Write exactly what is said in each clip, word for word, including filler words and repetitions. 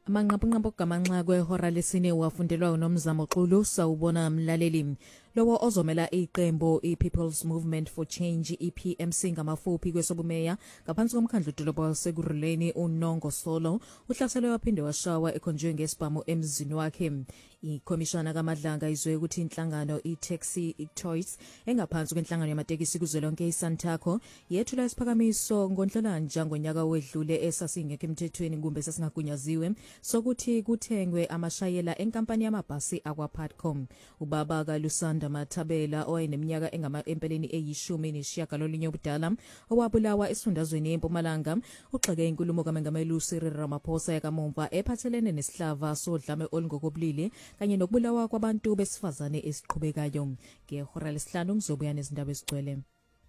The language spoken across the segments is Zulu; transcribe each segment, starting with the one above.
Amanqaphanqapho gamanxa kwehora lesine wafundelwa uNomzamo Xulu sawubona mlaleli. Lowo ozomela iqembu iPeople's Movement for Change E P M C ngamafuphi kwesobumeya ngaphansi komkhandlu dolobha Seguruleni uNongo Solo uhlaselwe waphinde washawa ekhonjwe ngesibhamu emzini wakhe. Ikhomishana kaMadlanga izwe ukuthi inhlangano iTaxi Toys engaphansi kwenhlangano yamatekisi kuzwelonke iSantaco yethula isiphakamiso ngoNhlolanja ngonyaka wedlule esasingekho emthethweni kumbe sasingagunyaziwe sokuthi kuthengwe amashayela enkampani yamabhasi akwaPatcom. Ubaba kaLusanda Mathabela owayeneminyaka engama empeleni eyishumi nesishiyagalolunye obudala owabulawa esifundazweni eMpumalanga uxeke inkulumo kaMengameli Cyril Ramaphosa yakamumva ephathelene nesihlava sodlame olungokobulili kanye nokubulawa kwabantu besifazane esiqhubekayo. Ngehora lesihlanu ngizobuya nezindaba ezigcwele.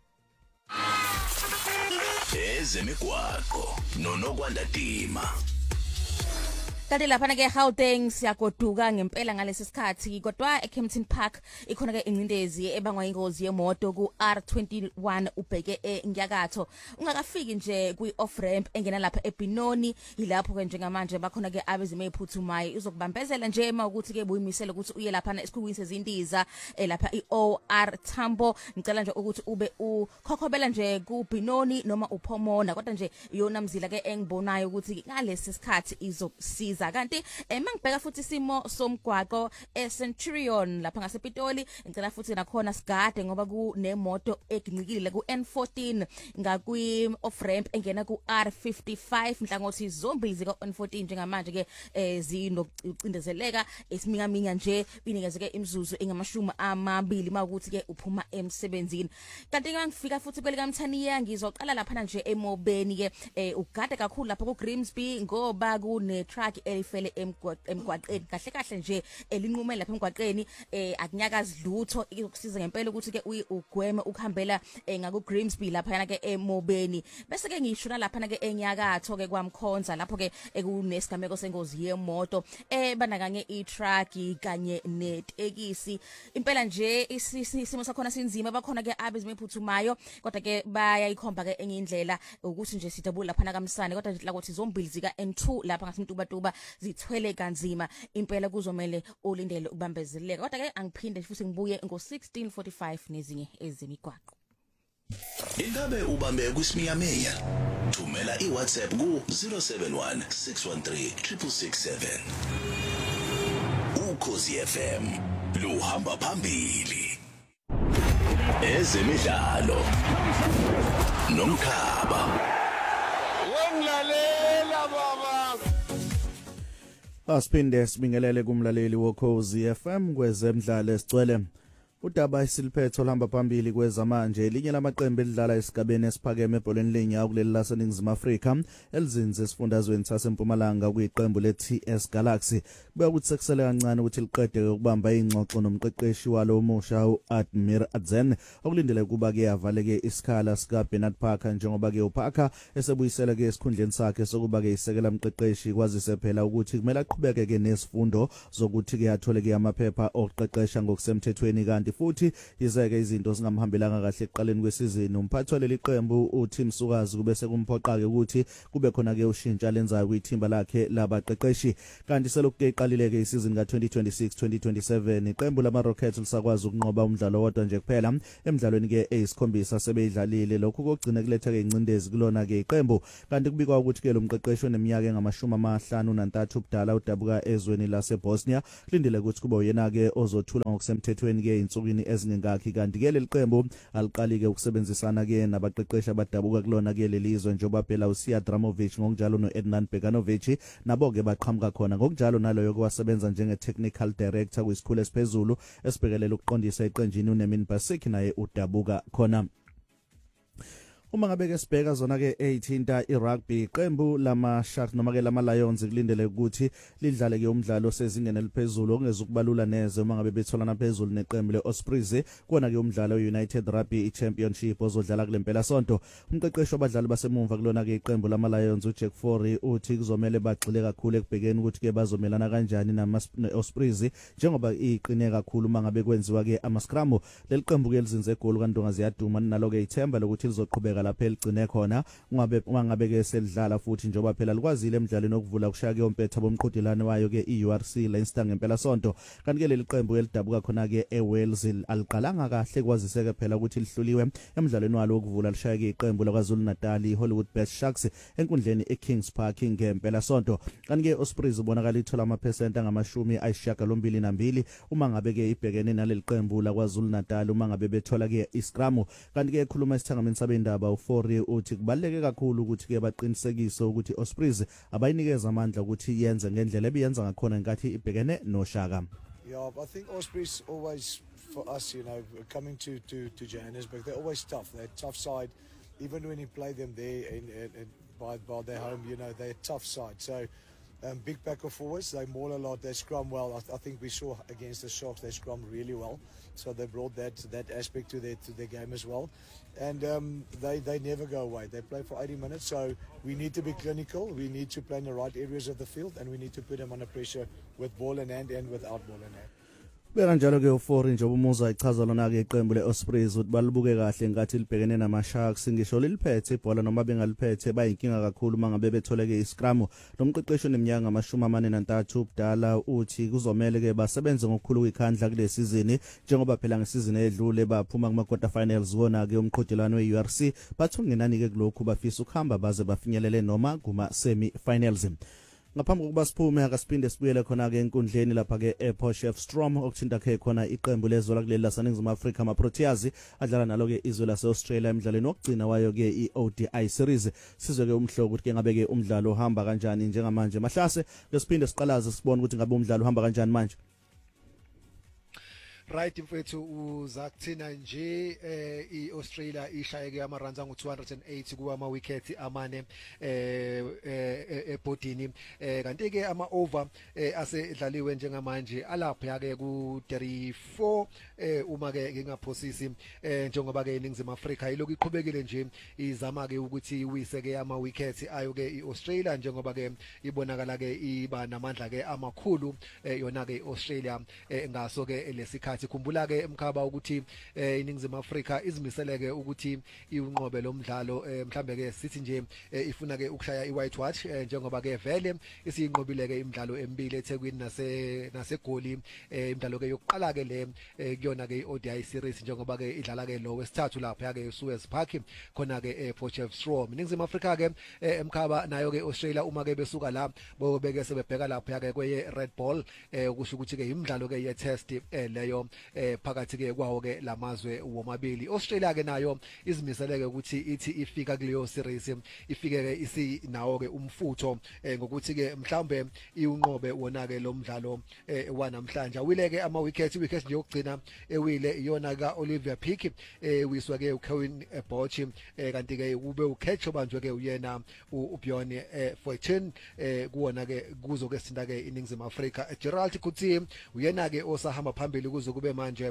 Ezemigwaqo noNokwanda Dima. Kanti lapha ke Gauteng siyagoduka ngempela ngalesi sikhathi kodwa eKempton Park ikhona ke ingcindezi ebangwa ingozi yemoto ku R twenty-one ubheke eNyakatho ungakafiki nje kwi off ramp engena lapha eBinoni ilapho ke njengamanje bakhona ke abezime ephuthumayo izokubambezela nje ema ukuthi ke buyimisela ukuthi uye lapha esikhulwini sezindiza lapha iO R Tambo ngicela nje ukuthi ube ukhokhobela nje ku Binoni noma uPhomona kodwa nje iyona mzila ke engibonayo ukuthi ngalesi sikhathi izokusiza kanti emangibheka futhi isimo somgwaqo eCenturion lapha ngasePitoli ngicela futhi nakhona sigade ngoba kunemoto egincikile ku N fourteen ngakwi off ramp engena ku R fifty-five mhlangothi zombili zika N fourteen njengamanje ke zinocindezeleka esimingaminya nje inikeze ke imzuzu engamashumi amabili mawukuthi ke uphuma emsebenzini. Kanti ke ngifika futhi kwelika Mthaniya ngizoqala lapha nje eMobeni ke ugade kakhulu lapha ku Grimsby ngoba kune truck elifele emgwaqeni kahle kahle nje elinqume lapha emgwaqeni akunyakazi lutho izokusiza ngempela ukuthi ke ugweme ukuhambela ngaku Grimsby lapha yana ke eMobeni bese ke ngishuna lapha na ke eNyakatho ke kwaMkhonza lapho ke kunesigameko sengozi yemoto ebanakanye i-truck kanye netekisi impela nje isimo sakhona sinzima bakhona ke abezime phuthumayo kodwa ke bayayikhomba ke enye indlela ukuthi nje sidabula lapha na kaMsane kodwa nje lakuthi zombili zika N two lapha ngasimntubatuba zithwele kanzima impela kuzomela ulindele ubambezeleka kodwa ke angiphinde futhi ngibuye ngo sixteen forty-five nezinye ezemigwaqo. Ingabe ubambe kuSimiyameya thumela iWhatsApp ku zero seven one six one three six six seven. Ukhosi F M luhamba phambili ezemidlalo nomkhaba. Wenglalela baba Asiphinde sibingelele kumlaleli woKhosi F M kwezemidlalo esigcwele. Udaba isiliphetho lihamba phambili kwezamanje elinye lamaqembu elidlala esigabeni esiphakeme ebholeni lenyawo kuleli laseNingizimu Afrika elizinze esifundazweni saseMpumalanga kuyiqembu leT S Galaxy kuba ukuthi sekusele kancane ukuthi liqede ukubamba ingxoxo nomqeqeshi walo omusha uAdmir Adzen okulindele kuba ke avaleke isikhala sika Bernard Parker njengoba ke uParker esebuyisela ke esikhundleni sakhe sokuba ke isekela umqeqeshi kwazise phela ukuthi kumele aqhubeke ke nesifundo zokuthi ke athole ke amaphepha okuqeqesha ngokusemthethweni kanti futhi izeke izinto zingamhambelanga kahle ekuqaleni kwesizini umphathi waleli qembu uTim Sukazi kube sekumphoqa ke ukuthi kube khona ke ushintsha lenzayo kwithimba lakhe labaqeqeshi kanti selokhu iqalile ke isizini ka twenty twenty-six twenty twenty-seven iqembu lama Rockets lisakwazi ukunqoba umdlalo wodwa nje kuphela emidlalweni ke eyisikhombisa sebeyidlalile lokhu kokugcina kuletha ke incindezi kulona ke iqembu kanti kubikwa ukuthi ke lo mqeqeshi oneminyaka engamashumi amahlanu nantathu ubudala udabuka ezweni laseBosnia kulindele ukuthi kube uyena ke ozothula ngokusemthethweni ke insukwini ezingengakhi kanti ke leli qembu aliqali ke ukusebenzisana ke nabaqeqeshi abadabuka kulona ke lelizwe njengoba phela uSiya Dramovic ngokunjalo noEdnan Beganovic nabo ke baqhamuka khona ngokunjalo naloyo kwasebenza njenge technical director kwisikhulu esiphezulu esibhekelela ukuqondisa iqenjini uNemin Basic naye udabuka khona. Uma ngabe ke sibheka zona ke eyithinta iRugby iqembu lama Sharks noma ke lama Lions kulindele ukuthi lidlale ke umdlalo sezingene liphezulu ongeza ukubalula neze uma ngabe betholana phezulu neqembu leOspreys kona ke umdlalo weUnited Rugby Championship ozodlala kulempela sonto. Umqeqeshi wabadlali basemumva kulona ke iqembu lama Lions uJack Forey uthi kuzomela bagxile kakhulu ekubhekeni ukuthi ke bazomelana kanjani namaOspreys njengoba iqine kakhulu uma ngabe kwenziwa ke ama scrum leli qembu ke lizinze egoli kaNdonga ziyaduma nalo ke ithemba lokuthi lizoqhubeka ukubeka lapha eligcine khona ungabe ungabe ke selidlala futhi njoba phela likwazile emidlalweni okuvula kushaya ke umpetha bomqhudelane wayo ke i-U R C Leinster ngempela sonto kanti ke leli qembu elidabuka khona ke eWales aliqalanga kahle kwaziseke phela ukuthi lihluliwe emidlalweni walo okuvula lishaya ke iqembu laKwaZulu Natal iHollywood Best Sharks enkundleni eKings Park ngempela sonto kanti ke Ospreys ubonakala ithola ama-percent angamashumi ayisishiyagalombili nambili uma ngabe ke ibhekene naleli qembu laKwaZulu Natal uma ngabe bethola ke iskramu kanti ke ekhuluma isithangameni sabendaba uFori uthi kubaleke kakhulu ukuthi ke baqinisekise ukuthi Ospreys abayinikeza amandla ukuthi yenze ngendlela ebiyenza ngakhona nkathi ibhekene noShaka. Yeah, I think Ospreys always for us, you know, coming to to to Johannesburg, they're always tough. They're a tough side, even when you play them there in, in, in by by their home, you know, they're a tough side. So. Um, big back of forwards, they maul a lot, they scrum well. I, th- I think we saw against the Sharks they scrum really well, so they brought that that aspect to their to their game as well. And um, they they never go away. They play for eighty minutes, so we need to be clinical. We need to play in the right areas of the field, and we need to put them under pressure with ball in hand and without ball in hand. Beka njalo ke uFori njengoba umuza ichaza lona ke iqembu leOspreys ukuthi balibuke kahle ngathi libhekene namaSharks ngisho liliphethe ibhola noma bengaliphethe bayinkinga kakhulu mangabe bethole ke iscrum lomqeqeshi neminyaka ngamashumi amane nantathu ubudala uthi kuzomela ke basebenze ngokukhulu ikhandla kule season njengoba phela ngesizini edlule baphuma kuma quarter finals wona ke umqhudelano weU R C bathungenani ke kulokhu bafisa ukuhamba baze bafinyelele noma kuma semi finals. Ngaphambi kokuba siphume akasiphinde sibuyele khona ke enkundleni lapha ke ePotchefstroom okuthinta ke khona iqembu lezwe lakuleli laseNingizimu Afrika amaProteas adlala nalo ke izwe laseAustralia emidlalweni wokugcina wayo ke iO D I series sizwe ke umhlobo ukuthi ke ngabe ke umdlalo uhamba kanjani njengamanje Mahlase lesiphinde siqalaze sibone ukuthi ngabe umdlalo uhamba kanjani manje. Right mfethu uzakuthina nje eh iAustralia ishayeke ama runs angu two hundred eight kuwa ama wickets amane eh ebhodini eh kanti ke ama over asedlaliwe njengamanje alapha yake ku thirty-four eh uma ke ngingaphosisi eh njengoba ke iNingizimu Afrika ilokhu iqhubekile nje izama ke ukuthi iwise ke ama wickets ayo ke iAustralia njengoba ke ibonakala ke iba namandla ke amakhulu yona ke iAustralia ngaso ke lesikhathi sikhumbula ke emkhaba ukuthi iNingizimu Afrika izimiseleke ukuthi iwunqobe lo mdlalo mhlambe ke sithi nje ifuna ke ukushaya iwhite watch njengoba ke vele isiyinqobile ke imidlalo emibili eThekwini nase nasegoli imidlalo ke yokuqala ke le kuyona ke iO D I series njengoba ke idlala ke lo wesithathu lapha ke eSuez Park khona ke ePotchefstroom. iNingizimu Afrika ke emkhaba nayo ke Australia uma ke besuka la bobeke sebebheka lapha ke kweye red ball ukusho ukuthi ke imidlalo ke ye test leyo eh phakathi ke kwawo ke lamazwe womabili. Australia ke nayo izimiseleke ukuthi ithi ifika kuleyo series ifike ke isi nawo ke umfutho ngokuthi ke mhlambe iunqobe wona ke lo mdlalo wanamhlanje wile ke ama wickets wickets nje ukugcina ewile iyona ka Oliver Pick wiswa ke uKevin Bosch kanti ke ube uCatch obanjwe ke uyena uBjorn Fortune kuwona ke kuzo ke sinda ke iNingizimu Afrika. Gerald Kuti uyena ke osahamba phambili kuzo kube manje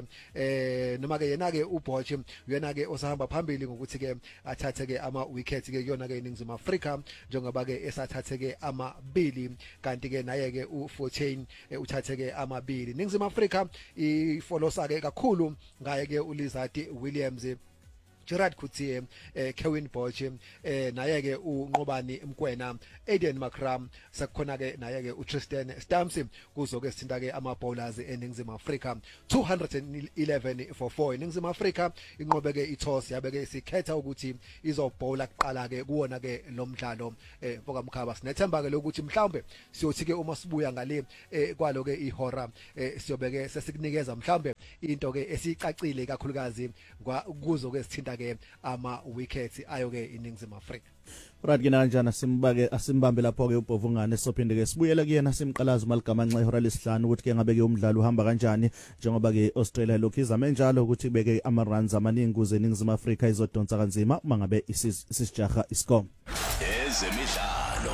eh noma ke yena ke uBosch uyena ke osahamba phambili ngokuthi ke athathe ke ama wickets ke yona ke iNingizimu Afrika njengoba ke esathathe ke amabili kanti ke naye ke uFortune uthathe ke amabili. iNingizimu Afrika ifolosa ke kakhulu ngaye ke uLizard Williams Gerard Kuti eh Kevin Bosch eh naye ke uNqobani Mkwena Aiden Makram sekukhona ke naye ke uTristan Stamps kuzo ke sithinta ke ama bowlers eNingizimu Afrika two hundred eleven for four. iNingizimu Afrika inqobe ke itoss yabe ke sikhetha ukuthi izobowla kuqala ke kuona ke lo mdlalo eh pokamkhaba sinethemba ke lokuthi mhlawumbe siyothi ke uma sibuya ngale kwalo ke ihora siyobeke sesikunikeza mhlawumbe into ke esicacile kakhulukazi kuzo ke sithinta ke ama wickets ayo ke iNingizimu Afrika. Right ke kanjani simbake asimbambe lapho ke uBovungane sophinde ke sibuyele kuyena simqalaza maligama nxa ihora lesihlanu ukuthi ke ngabe ke umdlalo uhamba kanjani njengoba ke Australia lokhu izame njalo ukuthi beke ama runs amaningi kuze iNingizimu Afrika izodonsa kanzima uma ngabe isisijaha iscore. Ezemidlalo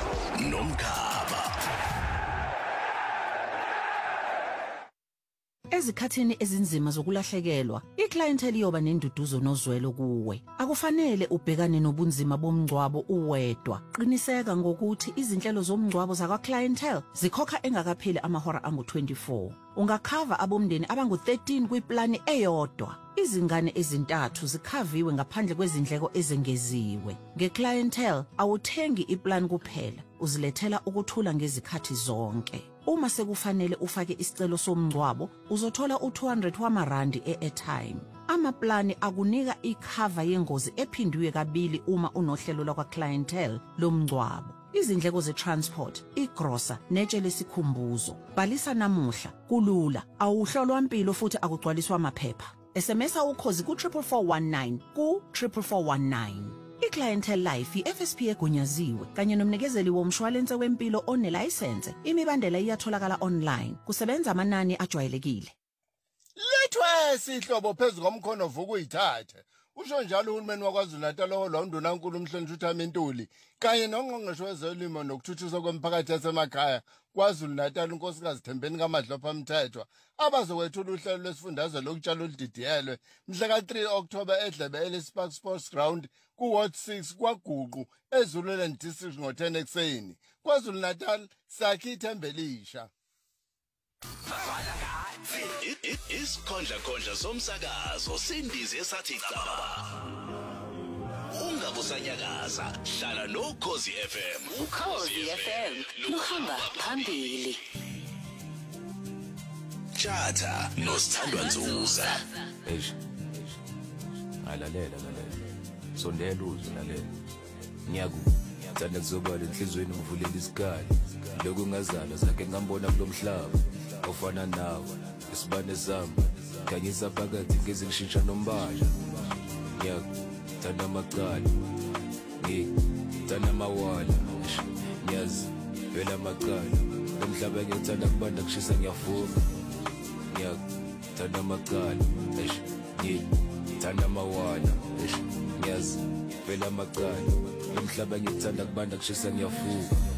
nomkhaba. Ezikhathini ezinzima zokulahlekelwa, iclientele iyoba nenduduzo nozwelo kuwe. Akufanele ubhekane nobunzima bomngcwabo uwedwa. Qiniseka ngokuthi izinhlelo zomngcwabo zakwa clientele zikhokha engakapheli amahora angu twenty-four. Ungakhava abomndeni abangu thirteen kwiplani eyodwa. Izingane ezintathu zikhaviwe ngaphandle kwezindleko ezengeziwe. Ngeclientele awuthengi iplan kuphela, uzilethela ukuthula ngezikhathi zonke. Uma sekufanele ufake isicelo somngcwabo, uzothola u two hundred wamarandi e-airtime. Amaplani akunika ikhava yengozi ephindwe kabili uma unohlelo lakwa clientele lomngcwabo. Izindleko ze-transport, igrosa, netshe lesikhumbuzo. Bhalisa namuhla, kulula, awuhlolwa impilo futhi akugcwaliswa amaphepha. S M S ukhozi ku four four one nine ku four four one nine. I-Clientele Life i-F S P egunyaziwe kanye nomnikezeli womshwalense wempilo onelicense. Imibandela iyatholakala online. Kusebenza amanani ajwayelekile. Lethwe sihlobo phezulu komkhono vuka uyithathe. Usho njalo uhulumeni waKwaZulu-Natal oholwa uNdunankulu uMhlonishwa uThamintuli kanye nongqongqoshe wezolimo nokuthuthukiswa komphakathi yasemakhaya KwaZulu-Natal unkosikazi Thembeni kaMadlopha Mthethwa abazokwethula uhlelo lwesifundazwe lokutshala oludidiyelwe mhla ka three October eDlebe eLespark Sports Ground ku Ward six kwaGuqu eZululand District ngo ten ekseni. KwaZulu-Natal sakhi ithembelisha. Isikhondla khondla somsakazo sindize esathi caba. Ungabusanyakaza, hlala noKhosi F M. uKhosi F M luhamba phambili. Chatha noSithandwa Nzuza. Eish. Alalela lalela. Sondela uzwe lalela. Ngiyaku ngithanda kuzoba lenhlizweni ngivulela isikali. Lokho ngazala zakhe ngambona kulomhlaba ofana nawe. Isibane sami khanyisa phakathi ngeze ngishintsha nombala. Ngiyaku thanda amaqala. Ngithanda amawala. Ngiyazi vela amaqala. Umhlaba ngithanda kubanda kushisa ngiyavuka. Ngiyaku thanda amaqala. Eish. Ngithanda amawala. Eish. Ngiyazi vela amaqala. Umhlaba ngithanda kubanda kushisa ngiyavuka.